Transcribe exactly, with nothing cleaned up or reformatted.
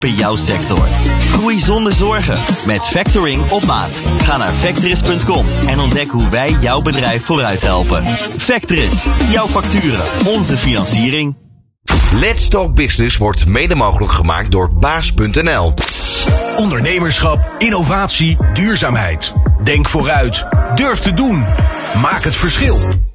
in jouw sector. Groei zonder zorgen met Factoring op maat. Ga naar factoris punt com en ontdek hoe wij jouw bedrijf vooruit helpen. Factoris, jouw facturen, onze financiering. Let's Talk Business wordt mede mogelijk gemaakt door baas punt n l. Ondernemerschap, innovatie, duurzaamheid. Denk vooruit. Durf te doen. Maak het verschil.